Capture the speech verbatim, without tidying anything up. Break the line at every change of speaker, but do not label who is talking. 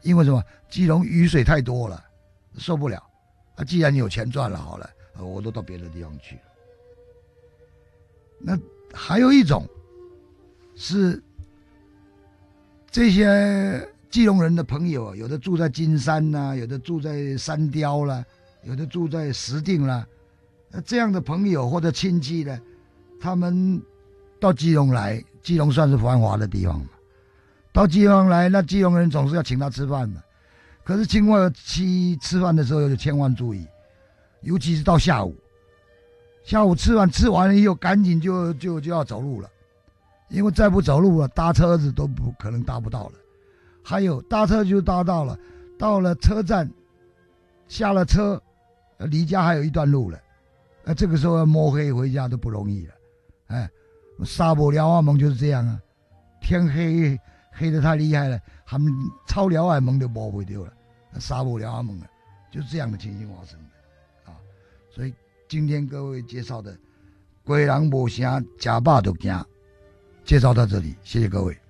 因为什么？基隆雨水太多了，受不了。啊，既然有钱赚了，好了，我都到别的地方去了。那还有一种是这些基隆人的朋友，有的住在金山啦、啊，有的住在山雕啦、啊，有的住在石碇啦。那这样的朋友或者亲戚呢，他们到基隆来，基隆算是繁华的地方嘛。到基隆来，那基隆人总是要请他吃饭的。可是经过期吃饭的时候，就千万注意，尤其是到下午。下午吃完吃完了以后，赶紧就就就要走路了，因为再不走路了，搭车子都不可能搭不到了。还有搭车就搭到了，到了车站，下了车，离家还有一段路了，呃，这个时候要摸黑回家都不容易了。哎，沙不辽阿蒙就是这样啊，天黑黑得太厉害了，他们超辽阿蒙就摸不掉了，沙不辽阿蒙了，就是这样的情形发生的啊，所以。今天各位介绍的“鬼人无声，吃饱就惊”，介绍到这里，谢谢各位。